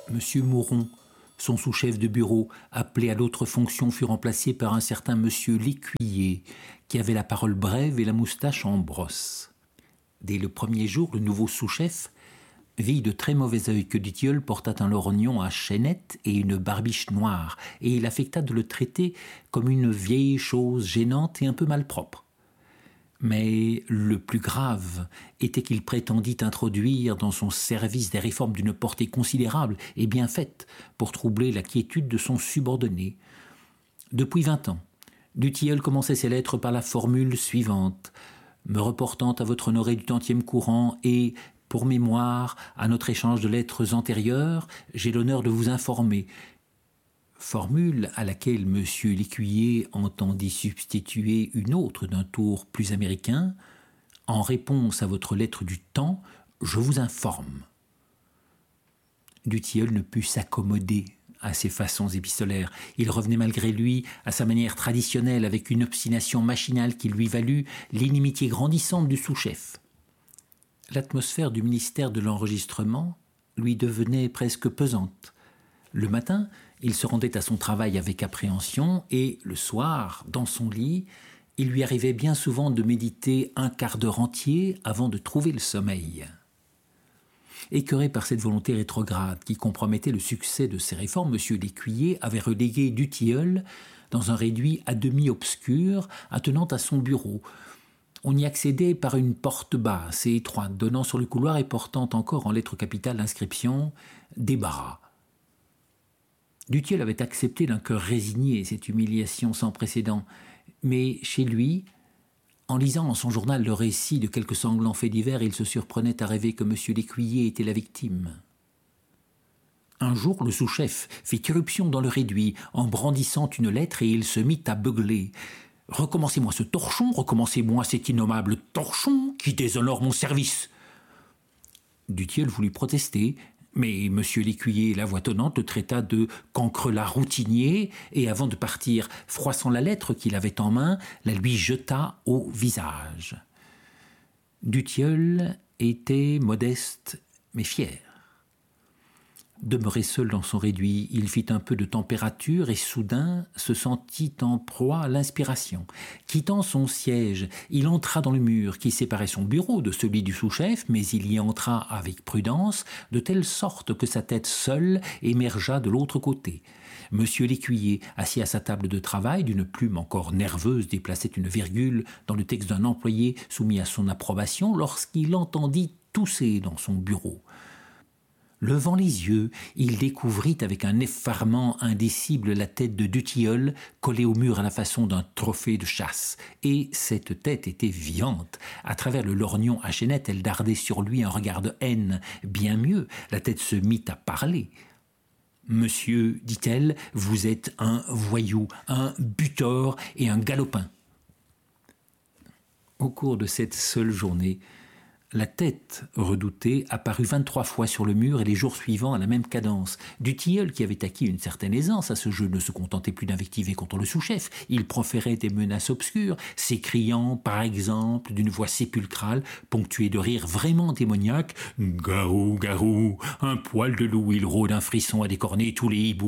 Monsieur Mouron, son sous-chef de bureau, appelé à l'autre fonction, fut remplacé par un certain monsieur Lécuyer, qui avait la parole brève et la moustache en brosse. Dès le premier jour, le nouveau sous-chef vit de très mauvais œil que Dutilleul portât un lorgnon à chaînette et une barbiche noire, et il affecta de le traiter comme une vieille chose gênante et un peu malpropre. Mais le plus grave était qu'il prétendit introduire dans son service des réformes d'une portée considérable et bien faites pour troubler la quiétude de son subordonné. Depuis 20 ans, Dutilleul commençait ses lettres par la formule suivante: « Me reportant à votre honoré du 10e courant et, pour mémoire, à notre échange de lettres antérieures, j'ai l'honneur de vous informer. » Formule à laquelle M. Lécuyer entendit substituer une autre d'un tour plus américain: « En réponse à votre lettre du temps, je vous informe. » Dutilleul ne put s'accommoder à ces façons épistolaires. Il revenait malgré lui à sa manière traditionnelle avec une obstination machinale qui lui valut l'inimitié grandissante du sous-chef. L'atmosphère du ministère de l'enregistrement lui devenait presque pesante. Le matin, il se rendait à son travail avec appréhension et, le soir, dans son lit, il lui arrivait bien souvent de méditer un quart d'heure entier avant de trouver le sommeil. Écœuré par cette volonté rétrograde qui compromettait le succès de ses réformes, M. Lécuyer avait relégué Dutilleul dans un réduit à demi obscur attenant à son bureau. On y accédait par une porte basse et étroite, donnant sur le couloir et portant encore en lettres capitales l'inscription « Débarras ». Dutilleul avait accepté d'un cœur résigné cette humiliation sans précédent, mais chez lui, en lisant dans son journal le récit de quelques sanglants faits divers, il se surprenait à rêver que M. Lécuyer était la victime. Un jour, le sous-chef fit irruption dans le réduit en brandissant une lettre et il se mit à beugler. « Recommencez-moi ce torchon, recommencez-moi cet innommable torchon qui déshonore mon service !» Dutilleul voulut protester, mais M. Lécuyer, la voix tonnante, le traita de cancrelat routinier et avant de partir, froissant la lettre qu'il avait en main, la lui jeta au visage. Dutilleul était modeste mais fier. Demeuré seul dans son réduit, il fit un peu de température et soudain se sentit en proie à l'inspiration. Quittant son siège, il entra dans le mur qui séparait son bureau de celui du sous-chef, mais il y entra avec prudence, de telle sorte que sa tête seule émergea de l'autre côté. Monsieur Lécuyer, assis à sa table de travail, d'une plume encore nerveuse, déplaçait une virgule dans le texte d'un employé soumis à son approbation lorsqu'il entendit tousser dans son bureau. Levant les yeux, il découvrit avec un effarement indicible la tête de Dutilleul collée au mur à la façon d'un trophée de chasse. Et cette tête était vivante. À travers le lorgnon à chaînette, elle dardait sur lui un regard de haine. Bien mieux, la tête se mit à parler. « Monsieur, dit-elle, vous êtes un voyou, un butor et un galopin. » Au cours de cette seule journée, la tête redoutée apparut 23 fois sur le mur et les jours suivants à la même cadence. Dutilleul, qui avait acquis une certaine aisance à ce jeu, ne se contentait plus d'invectiver contre le sous-chef. Il proférait des menaces obscures, s'écriant, par exemple, d'une voix sépulcrale, ponctuée de rires vraiment démoniaques: « Garou, garou, un poil de loup, il rôde un frisson à décorner tous les hiboux. »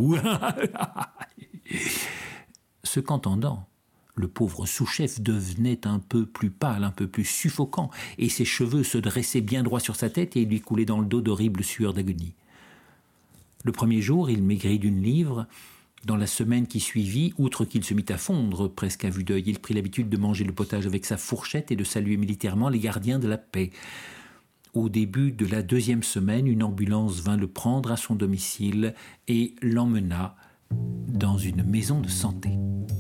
Ce qu'entendant, le pauvre sous-chef devenait un peu plus pâle, un peu plus suffocant, et ses cheveux se dressaient bien droit sur sa tête et il lui coulait dans le dos d'horribles sueurs d'agonie. Le premier jour, il maigrit d'1 livre. Dans la semaine qui suivit, outre qu'il se mit à fondre presque à vue d'œil, il prit l'habitude de manger le potage avec sa fourchette et de saluer militairement les gardiens de la paix. Au début de la 2e semaine, une ambulance vint le prendre à son domicile et l'emmena dans une maison de santé.